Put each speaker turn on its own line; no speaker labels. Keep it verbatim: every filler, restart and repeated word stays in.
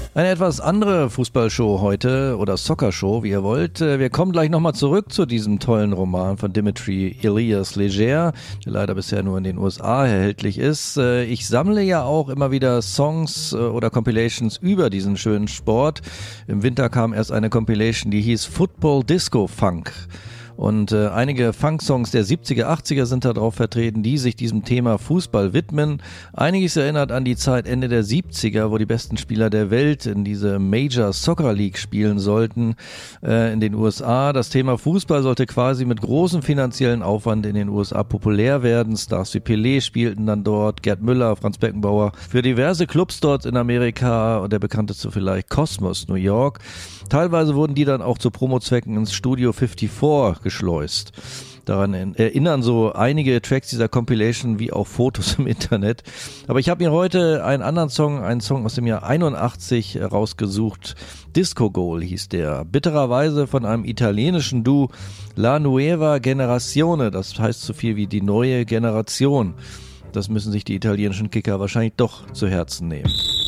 Eine etwas andere Fußballshow heute oder Soccer-Show, wie ihr wollt. Wir kommen gleich nochmal zurück zu diesem tollen Roman von Dimitri Elias-Leger, der leider bisher nur in den U S A erhältlich ist. Ich sammle ja auch immer wieder Songs oder Compilations über diesen schönen Sport. Im Winter kam erst eine Compilation, die hieß Football Disco Funk. Und äh, einige Funk-Songs der siebziger, achtziger sind da drauf vertreten, die sich diesem Thema Fußball widmen. Einiges erinnert an die Zeit Ende der siebziger, wo die besten Spieler der Welt in diese Major Soccer League spielen sollten äh, in den U S A. Das Thema Fußball sollte quasi mit großem finanziellen Aufwand in den U S A populär werden. Stars wie Pelé spielten dann dort, Gerd Müller, Franz Beckenbauer. Für diverse Clubs dort in Amerika und der bekannteste vielleicht Cosmos New York. Teilweise wurden die dann auch zu Promozwecken ins Studio fünfundfünfzig geschleust. Daran erinnern so einige Tracks dieser Compilation wie auch Fotos im Internet. Aber ich habe mir heute einen anderen Song, einen Song aus dem Jahr einundachtzig rausgesucht. Disco Goal hieß der. Bittererweise von einem italienischen Duo, La Nuova Generazione. Das heißt so viel wie die neue Generation. Das müssen sich die italienischen Kicker wahrscheinlich doch zu Herzen nehmen.